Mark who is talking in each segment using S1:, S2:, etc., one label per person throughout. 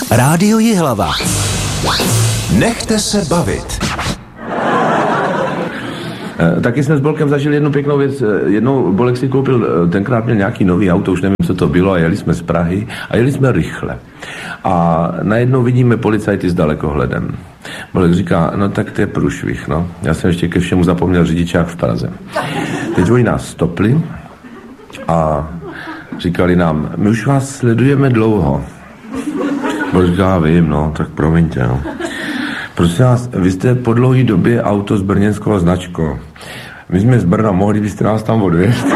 S1: Rádio Jihlava. Nechte se bavit.
S2: Taky jsme s Bolkem zažili jednu pěknou věc. Jednou Bolek si koupil, tenkrát měl nějaký nový auto, už nevím, co to bylo, a jeli jsme z Prahy a jeli jsme rychle. A najednou vidíme policajty s dalekohledem. Bolek říká, no tak to je průšvih, no. Já jsem ještě ke všemu zapomněl řidičák v Praze. Teď oni nás stopli a říkali nám, my už vás sledujeme dlouho. Bolek říká, vím, no, tak promiňte, no. Prosím vás, vy jste po dlouhé době auto s brněnskou značkou. My jsme z Brna, mohli byste nás tam odvězt?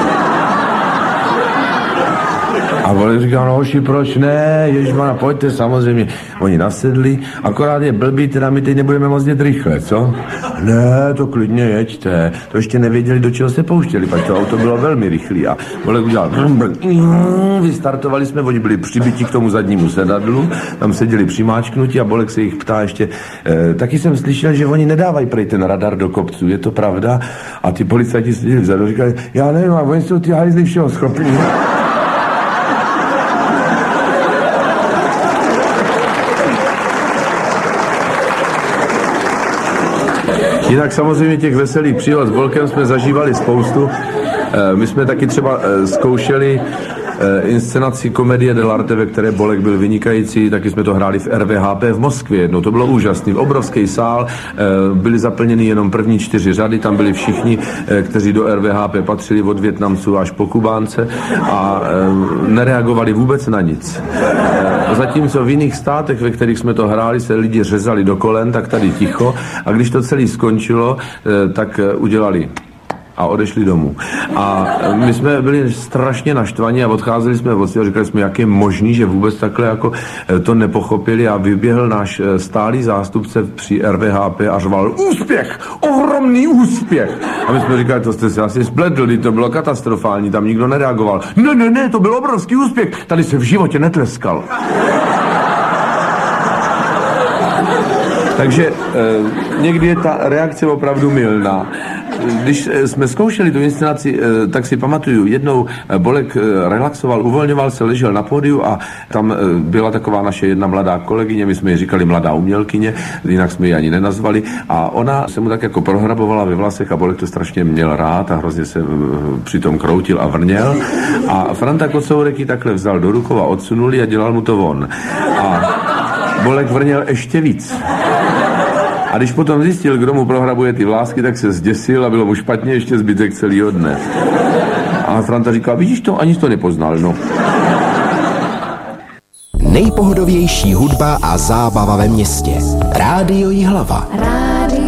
S2: A Bolek říká, no hoši, proč ne, ježmana, pojďte, samozřejmě. Oni nasedli, akorát je blbý, teda my teď nebudeme moc jet rychle, co? Ne, to klidně jeďte, to ještě nevěděli, do čeho se pouštěli, pak to auto bylo velmi rychlý a Bolek udělal, vystartovali jsme, oni byli přibiti k tomu zadnímu sedadlu, tam seděli přimáčknutí a Bolek se jich ptá ještě, taky jsem slyšel, že oni nedávají prej ten radar do kopců, je to pravda? A ty policajti seděli vzadu, říkali, já nevím, a oni jsou ty hajzli všeho schopní. Jinak samozřejmě těch veselých příhod s Bolkem jsme zažívali spoustu. My jsme taky třeba zkoušeli inscenaci komedie dell'arte, ve které Bolek byl vynikající, taky jsme to hráli v RVHP v Moskvě jednou, to bylo úžasný, obrovský sál, byly zaplněny jenom první 4 řady, tam byli všichni, kteří do RVHP patřili od Vietnamců až po Kubánce a nereagovali vůbec na nic. Zatímco v jiných státech, ve kterých jsme to hráli, se lidi řezali do kolen, tak tady ticho a když to celé skončilo, tak udělali a odešli domů. A my jsme byli strašně naštvaní a odcházeli jsme od a říkali jsme, jak je možný, že vůbec takhle jako to nepochopili a vyběhl náš stálý zástupce při RVHP a řval, úspěch, ohromný úspěch. A my jsme říkali, to jste se asi spletli, to bylo katastrofální, tam nikdo nereagoval. Ne, to byl obrovský úspěch, tady se v životě netleskal. Takže někdy je ta reakce opravdu mylná. Když jsme zkoušeli tu inscenaci, tak si pamatuju, jednou Bolek relaxoval, uvolňoval se, ležel na pódiu a tam byla taková naše jedna mladá kolegyně, my jsme ji říkali mladá umělkyně, jinak jsme ji ani nenazvali a ona se mu tak jako prohrabovala ve vlasech a Bolek to strašně měl rád a hrozně se přitom kroutil a vrněl a Franta Kocourek ji takhle vzal do rukou a odsunul a dělal mu to on. A Bolek vrněl ještě víc. A když potom zjistil, kdo mu prohrabuje ty vlásky, tak se zděsil a bylo mu špatně ještě zbytek celého dne. A Franta říkal, vidíš to, ani to nepoznal, no.
S1: Nejpohodovější hudba a zábava ve městě. Rádio Jihlava.